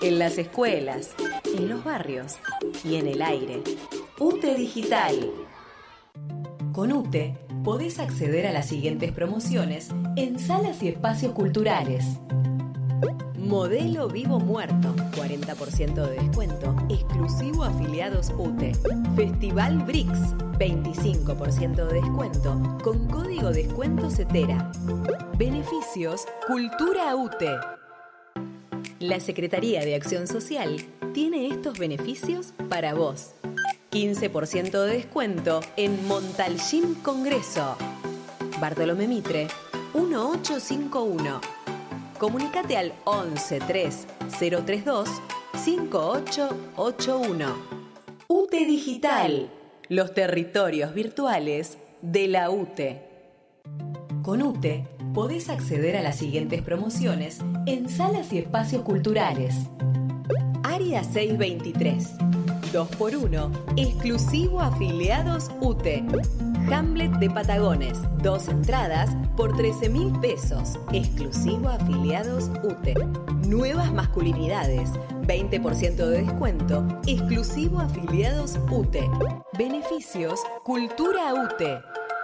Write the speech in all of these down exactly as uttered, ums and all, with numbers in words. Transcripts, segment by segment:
en las escuelas, en los barrios y en el aire. UTE Digital. Con UTE podés acceder a las siguientes promociones en salas y espacios culturales. Modelo Vivo Muerto, cuarenta por ciento de descuento, exclusivo a afiliados UTE. Festival Brix, veinticinco por ciento de descuento, con código descuento CETERA. Beneficios Cultura UTE. La Secretaría de Acción Social tiene estos beneficios para vos. quince por ciento de descuento en Montalcín Congreso. Bartolomé Mitre, dieciocho cincuenta y uno. Comunicate al once tres cero treinta y dos cincuenta y ocho ochenta y uno. UTE Digital, los territorios virtuales de la UTE. Con UTE podés acceder a las siguientes promociones en salas y espacios culturales. Área seiscientos veintitrés, dos por uno, exclusivo a afiliados UTE. Hamlet de Patagones, dos entradas por trece mil pesos, exclusivo a afiliados UTE. Nuevas masculinidades, veinte por ciento de descuento, exclusivo a afiliados UTE. Beneficios Cultura UTE.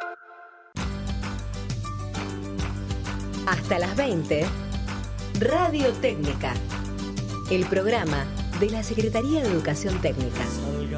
Hasta las veinte, Radio Técnica, el programa de la Secretaría de Educación Técnica.